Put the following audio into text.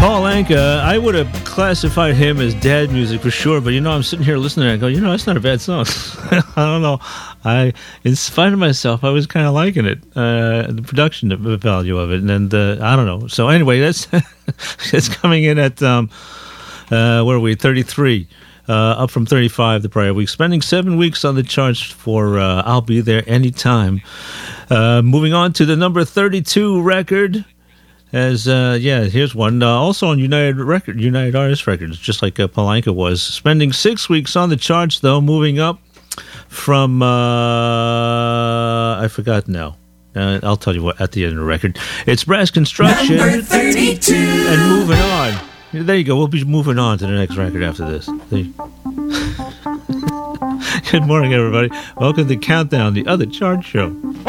Paul Anka, I would have classified him as dad music for sure, but I'm sitting here listening and I go, that's not a bad song. I don't know. In spite of myself, I was kind of liking it, the production value of it, and I don't know. So anyway, that's it's coming in at where are we? 33. Up from 35 the prior week. Spending 7 weeks on the charts for I'll Be There Anytime. Moving on to the number 32 record. Here's one. Also on United Artists Records, just like Paul Anka was. Spending 6 weeks on the charts, though, moving up from, I forgot now. I'll tell you what at the end of the record. It's Brass Construction. Number 32. And moving on. There you go. We'll be moving on to the next record after this. Good morning, everybody. Welcome to Countdown, the other chart show.